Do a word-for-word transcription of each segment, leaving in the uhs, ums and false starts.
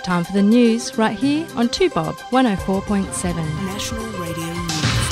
Time for the news right here on two Bob one oh four point seven. National Radio News.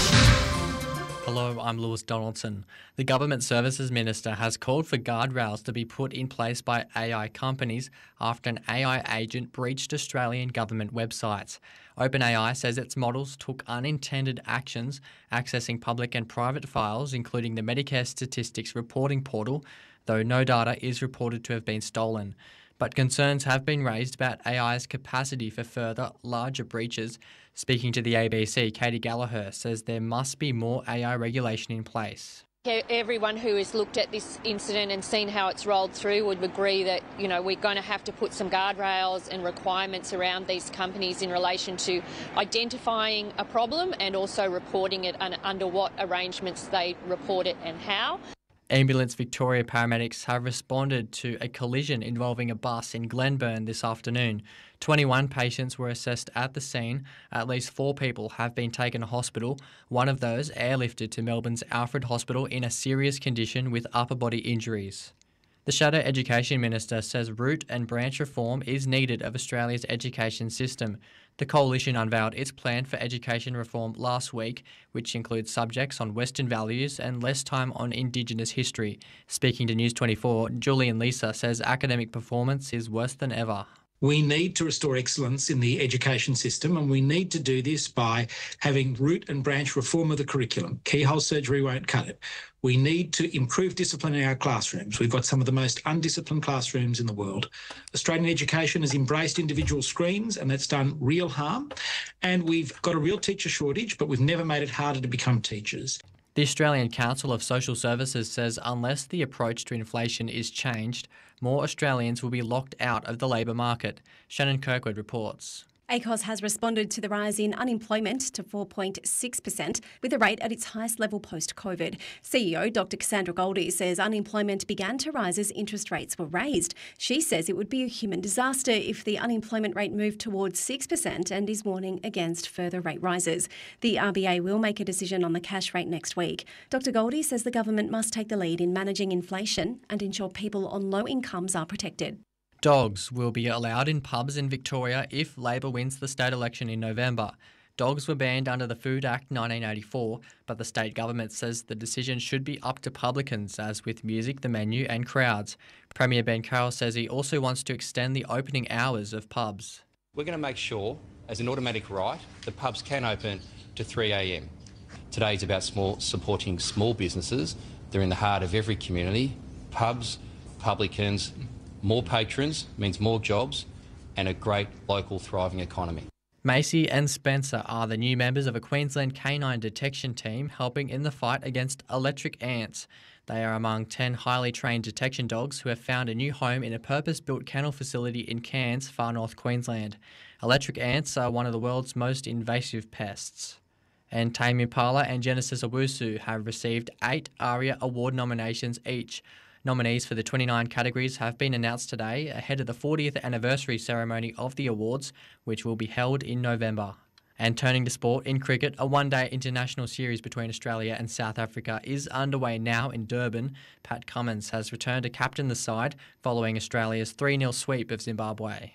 Hello, I'm Lewis Donaldson. The Government Services Minister has called for guardrails to be put in place by A I companies after an A I agent breached Australian government websites. OpenAI says its models took unintended actions, accessing public and private files, including the Medicare Statistics Reporting Portal, though no data is reported to have been stolen. But concerns have been raised about A I's capacity for further, larger breaches. Speaking to the A B C, Katie Gallagher says there must be more A I regulation in place. Everyone who has looked at this incident and seen how it's rolled through would agree that, you know, we're going to have to put some guardrails and requirements around these companies in relation to identifying a problem and also reporting it and under what arrangements they report it and how. Ambulance Victoria paramedics have responded to a collision involving a bus in Glenburn this afternoon. twenty-one patients were assessed at the scene. At least four people have been taken to hospital. One of those airlifted to Melbourne's Alfred Hospital in a serious condition with upper body injuries. The Shadow Education Minister says root and branch reform is needed of Australia's education system. The Coalition unveiled its plan for education reform last week, which includes subjects on Western values and less time on Indigenous history. Speaking to News twenty-four, Julian Lisa says academic performance is worse than ever. We need to restore excellence in the education system, and we need to do this by having root and branch reform of the curriculum. Keyhole surgery won't cut it. We need to improve discipline in our classrooms. We've got some of the most undisciplined classrooms in the world. Australian education has embraced individual screens, and that's done real harm. And we've got a real teacher shortage, but we've never made it harder to become teachers. The Australian Council of Social Services says unless the approach to inflation is changed, more Australians will be locked out of the labour market. Shannon Kirkwood reports. A C O S has responded to the rise in unemployment to four point six percent, with the rate at its highest level post-COVID. C E O Doctor Cassandra Goldie says unemployment began to rise as interest rates were raised. She says it would be a human disaster if the unemployment rate moved towards six percent and is warning against further rate rises. The R B A will make a decision on the cash rate next week. Doctor Goldie says the government must take the lead in managing inflation and ensure people on low incomes are protected. Dogs will be allowed in pubs in Victoria if Labor wins the state election in November. Dogs were banned under the Food Act nineteen eighty-four, but the state government says the decision should be up to publicans, as with music, the menu and crowds. Premier Ben Carroll says he also wants to extend the opening hours of pubs. We're going to make sure, as an automatic right, the pubs can open to three a m. Today's about small, supporting small businesses. They're in the heart of every community. Pubs, publicans, more patrons means more jobs and a great local thriving economy. Macy and Spencer are the new members of a Queensland canine detection team helping in the fight against electric ants. They are among ten highly trained detection dogs who have found a new home in a purpose-built kennel facility in Cairns, far north Queensland. Electric ants are one of the world's most invasive pests. And Tame Impala and Genesis Owusu have received eight ARIA Award nominations each. Nominees for the twenty-nine categories have been announced today ahead of the fortieth anniversary ceremony of the awards, which will be held in November. And turning to sport, in cricket, a one-day international series between Australia and South Africa is underway now in Durban. Pat Cummins has returned to captain the side following Australia's three nil sweep of Zimbabwe.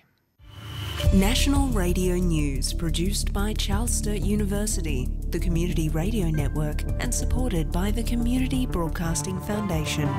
National Radio News, produced by Charles Sturt University, the Community Radio Network, and supported by the Community Broadcasting Foundation.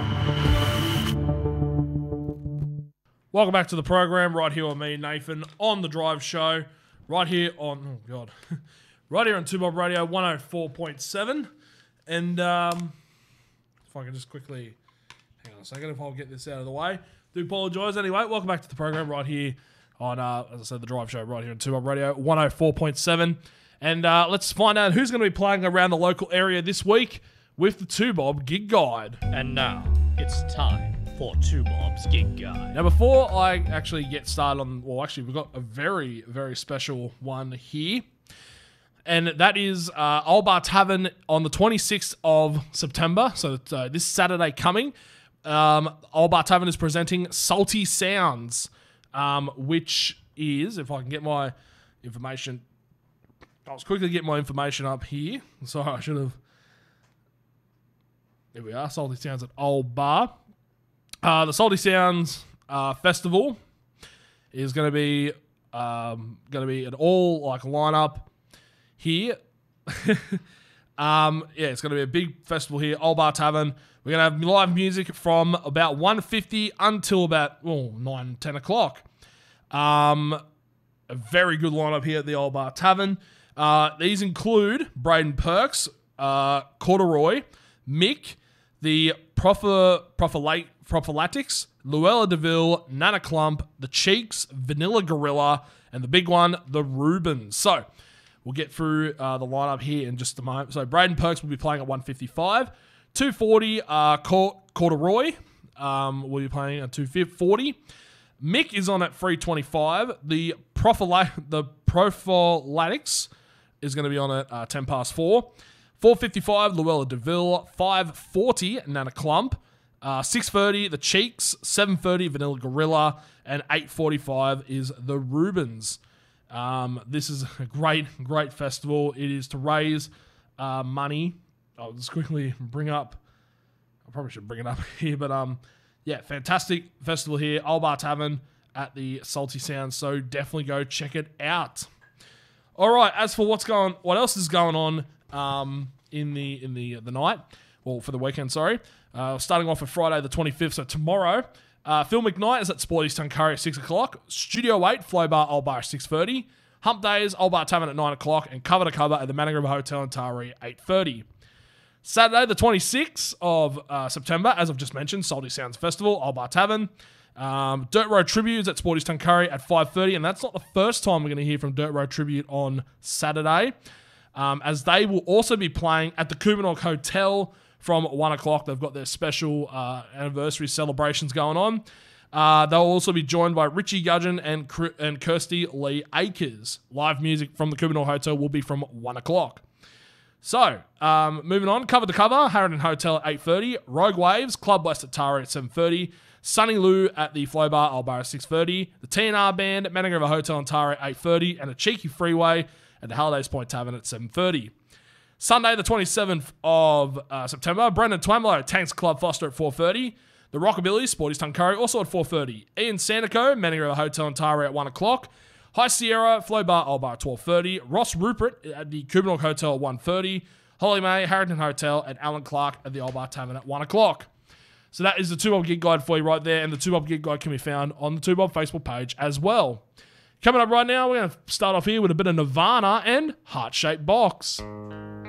Welcome back to the program, right here on me, Nathan, on The Drive Show, right here on, oh God, right here on two Bob Radio one oh four point seven. And um, if I can just quickly, hang on a second, if I'll get this out of the way. Do apologise anyway. Welcome back to the program right here on, uh, as I said, The Drive Show right here on two Bob Radio one oh four point seven. And uh, let's find out who's going to be playing around the local area this week with the two Bob Gig Guide. And now it's time for two Bob's Gig Guide. Now, before I actually get started on, well, actually, we've got a very, very special one here. And that is uh, Old Bar Tavern on the twenty-sixth of September. So uh, this Saturday coming, um, Old Bar Tavern is presenting Salty Sounds. Um, which is, if I can get my information, I'll quickly get my information up here. Sorry, I should have. There we are, Salty Sounds at Old Bar. Uh, the Salty Sounds uh, Festival is going to be Um, going to be an all like lineup here. um, yeah, it's going to be a big festival here. Old Bar Tavern. We're going to have live music from about one fifty until about oh, nine, ten o'clock. Um, a very good lineup here at the Old Bar Tavern. Uh, these include Braden Perks, uh, Corduroy, Mick, the Prophy- Prophylate, Prophylactics, Luella DeVille, Nana Clump, The Cheeks, Vanilla Gorilla, and the big one, the Rubens. So we'll get through uh, the lineup here in just a moment. So Braden Perks will be playing at one fifty-five. two forty, uh, Corduroy um, will be playing at two forty. Mick is on at three twenty-five. The Prophyla- the Prophylactics is going to be on at uh, ten past four. four fifty-five, Luella DeVille. five forty, Nana Clump. Uh, six thirty, The Cheeks. seven thirty, Vanilla Gorilla. And eight forty-five is the Rubens. Um, this is a great, great festival. It is to raise uh, money. I'll just quickly bring up, I probably should bring it up here, but um, yeah, fantastic festival here. Old Bar Tavern at the Salty Sound. So definitely go check it out. All right, as for what's going, what else is going on um, in the in the the night, well, for the weekend, sorry. Uh, starting off with Friday the twenty-fifth, so tomorrow, uh, Phil McKnight is at Sporty's Tuncurry at six o'clock. Studio eight, Flow Bar, Old Bar at six thirty. Hump Days, Old Bar Tavern at nine o'clock, and Cover to Cover at the Manning River Hotel in Taree, eight thirty. Saturday the twenty-sixth of uh, September, as I've just mentioned, Salty Sounds Festival, Old Bar Tavern. Um, Dirt Road Tributes at Sporty's Tuncurry at five thirty, and that's not the first time we're going to hear from Dirt Road Tribute on Saturday, um, as they will also be playing at the Kubenok Hotel from one o'clock. They've got their special uh, anniversary celebrations going on. Uh, they'll also be joined by Richie Gudgeon and and Kirsty Lee Akers. Live music from the Kubenok Hotel will be from one o'clock. So, um, moving on, Cover to Cover, Harrington Hotel at eight thirty, Rogue Waves, Club West at Tara at seven thirty, Sunny Lou at the Flow Bar, Old Bar at six thirty, the T N R Band, Manning River Hotel in Tara at eight thirty, and a Cheeky Freeway at the Hallidays Point Tavern at seven thirty. Sunday, the twenty-seventh of uh, September, Brendan Twemlow, Tanks Club Foster at four thirty, the Rockabilly, Sporty's Tuncurry, also at four thirty, Ian Sandico, Manning River Hotel in Tara at one o'clock, High Sierra, Flow Bar, Old Bar at twelve thirty, Ross Rupert at the Kubenok Hotel at one thirty, Holly May, Harrington Hotel, and Alan Clark at the Old Bar Tavern at one o'clock. So that is the two Bob Gig Guide for you right there, and the two Bob Gig Guide can be found on the two Bob Facebook page as well. Coming up right now, we're going to start off here with a bit of Nirvana and Heart-Shaped Box.